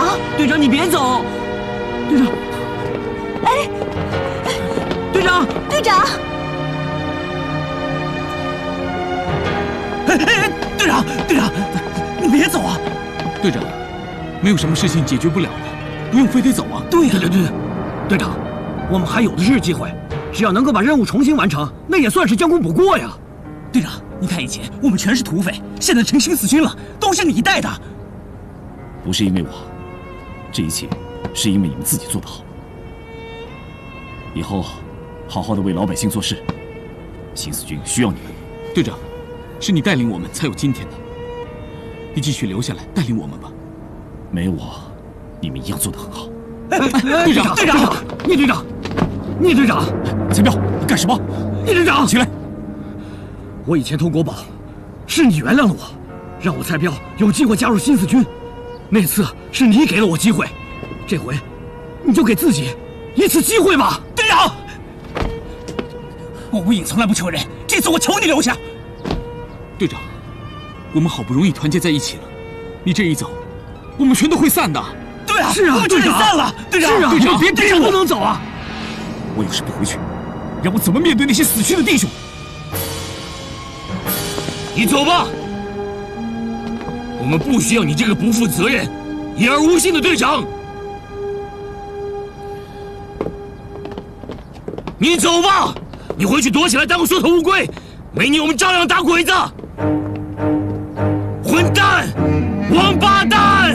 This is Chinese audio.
长，队长，你别走！队长， 哎， 队长， 队长， 队长，队长，你别走啊！ 队长，没有什么事情解决不了的，不用非得走啊！ 对呀，队长，我们还有的是机会，只要能够把任务重新完成，那也算是将功补过呀。 队长，你看以前我们全是土匪，现在成新四军了，都是你带的。 不是因为我，这一切是因为你们自己做得好。以后好好的为老百姓做事，新四军需要你们。 队长，是你带领我们才有今天的，你继续留下来带领我们吧。 没有我，你们一样做得很好。 队长， 队长，聂队长，聂队长， 彩彪，你干什么？ 聂队长， 起来！ 我以前偷国宝，是你原谅了我，让我蔡彪有机会加入新四军。那次是你给了我机会，这回你就给自己一次机会吧。 队长，我无影从来不求人，这次我求你留下。 队长，我们好不容易团结在一起了，你这一走，我们全都会散的。 对啊， 是啊， 我们就得散了。队长， 是啊， 队长，别逼我， 不能走啊！ 我要是不回去，让我怎么面对那些死去的弟兄？ 你走吧，我们不需要你这个不负责任、言而无信的队长。你走吧，你回去躲起来当个缩头乌龟，没你我们照样打鬼子。